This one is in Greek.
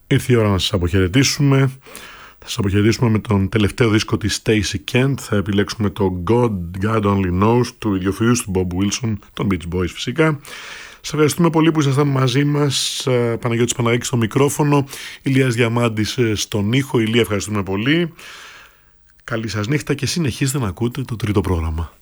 Ήρθε η ώρα να σας αποχαιρετήσουμε. Θα σας αποχαιρετήσουμε με τον τελευταίο δίσκο της Stacey Kent. Θα επιλέξουμε το God Only Knows του ιδιοφυΐους του Bob Wilson, των Beach Boys φυσικά. Σας ευχαριστούμε πολύ που ήσασταν μαζί μας. Παναγιώτης Παναγάκης στο μικρόφωνο, Ηλίας Διαμάντης στον ήχο. Ηλία, ευχαριστούμε πολύ. Καλή σας νύχτα και συνεχίστε να ακούτε το τρίτο πρόγραμμα.